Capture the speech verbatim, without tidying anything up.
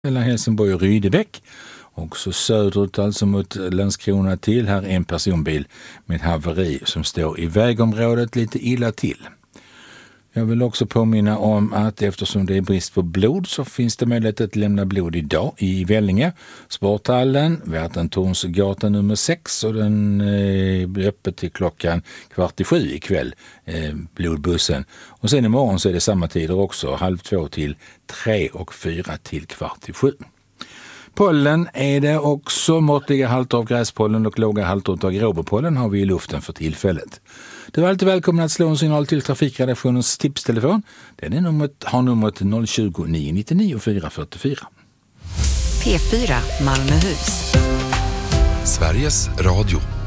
Mellan Helsingborg och Rydebäck. Också söderut, alltså mot Landskrona till. Här är en personbil med haveri som står i vägområdet lite illa till. Jag vill också påminna om att eftersom det är brist på blod så finns det möjlighet att lämna blod idag i Vellinge. Sporthallen, Värtantornsgatan nummer sex, och den eh, blir öppet till klockan kvart i sju ikväll, eh, blodbussen. Och sen imorgon så är det samma tider också, halv två till tre och fyra till kvart i sju. Pollen är det också. Måttliga halter av gräspollen och låga halter av gråbopollen har vi i luften för tillfället. Du är alltid välkommen att slå en signal till trafikredaktionens tipstelefon. Den är numret, har numret noll tjugo, nio nittionio, fyra fyrtiofyra. P fyra Malmöhus. Sveriges Radio.